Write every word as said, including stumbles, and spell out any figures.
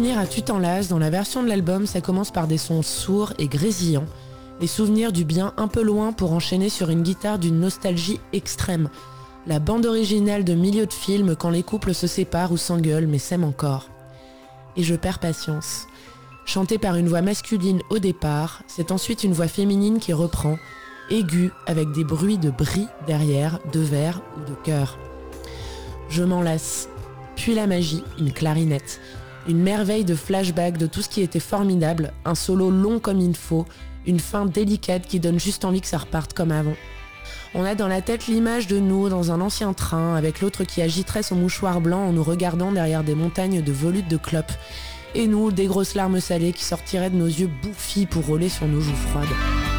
Revenir à Tu t'enlaces, dans la version de l'album, ça commence par des sons sourds et grésillants, les souvenirs du bien un peu loin pour enchaîner sur une guitare d'une nostalgie extrême. La bande originale de milieu de film quand les couples se séparent ou s'engueulent mais s'aiment encore. Et je perds patience. Chanté par une voix masculine au départ, c'est ensuite une voix féminine qui reprend, aiguë avec des bruits de bris derrière, de verre ou de cœur. Je m'en lasse. Puis la magie, une clarinette. Une merveille de flashback de tout ce qui était formidable, un solo long comme il faut, une fin délicate qui donne juste envie que ça reparte comme avant. On a dans la tête l'image de nous dans un ancien train, avec l'autre qui agiterait son mouchoir blanc en nous regardant derrière des montagnes de volutes de clopes. Et nous, des grosses larmes salées qui sortiraient de nos yeux bouffis pour rouler sur nos joues froides.